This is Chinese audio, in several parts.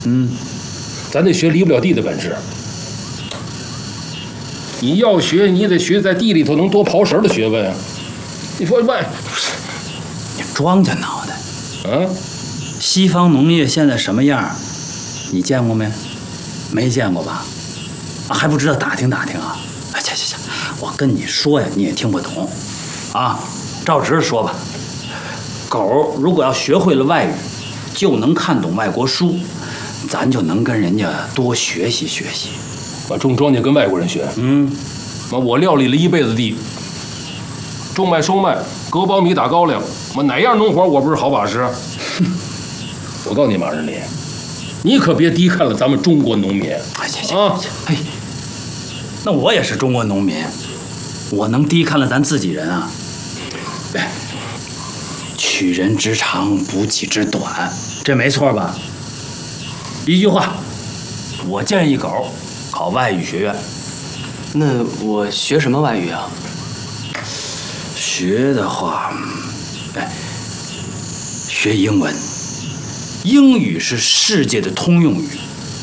咱得学离不了地的本事。你要学，你得学在地里头能多刨食的学问啊！你说外， 你庄稼脑袋， 啊， 西方农业现在什么样，你见过没？没见过吧？还不知道打听打听啊？哎，行，我跟你说呀，你也听不懂，啊，照直说吧。狗如果要学会了外语，就能看懂外国书，咱就能跟人家多学习学习。 把种庄稼跟外国人学。我料理了一辈子地，种麦收麦，割苞米打高粱，哪样农活我不是好把式？我告诉你马日礼，你可别低看了咱们中国农民。 行，哎，那我也是中国农民，我能低看了咱自己人啊？哎，取人之长，补己之短，这没错吧？一句话，我建议狗考外语学院。 那我学什么外语啊？ 学的话，学英文。英语是世界的通用语，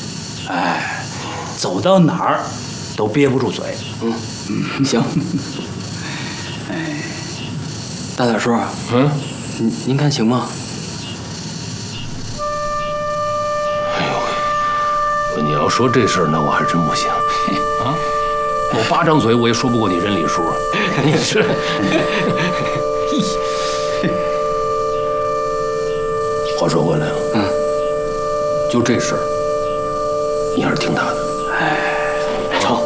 走到哪儿都憋不住嘴。 行。大点叔，您看行吗？ 哎呦，你要说这事儿，那我还真不行啊！我8张嘴，我也说不过你人理数。你是，话说回来啊，就这事儿，你还是听他的。 成。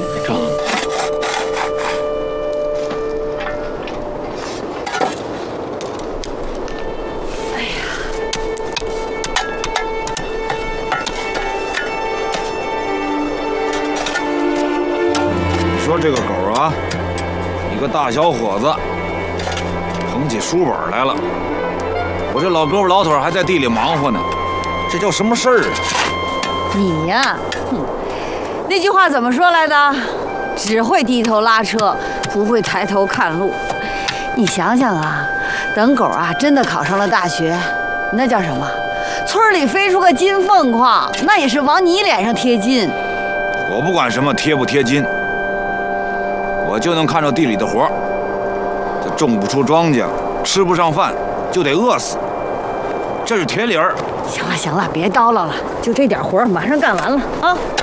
说这个狗啊，一个大小伙子，捧起书本来了。我这老胳膊老腿还在地里忙活呢，这叫什么事儿啊？ 你呀，那句话怎么说来的？只会低头拉车，不会抬头看路。你想想啊，等狗啊真的考上了大学，那叫什么？村里飞出个金凤凰，那也是往你脸上贴金。 我不管什么贴不贴金，我就能看着地里的活，这种不出庄稼，吃不上饭，就得饿死，这是铁理儿。 行了，别叨唠了，就这点活马上干完了啊！